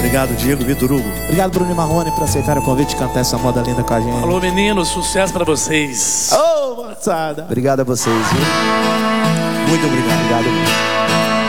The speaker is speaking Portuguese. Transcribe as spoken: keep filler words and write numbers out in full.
Obrigado, Diego, Vitor Hugo. Obrigado, Bruno e Marrone, por aceitar o convite de cantar essa moda linda com a gente. Alô, meninos, sucesso pra vocês. Ô, oh, moçada. Obrigado a vocês, viu? Muito obrigado. Obrigado.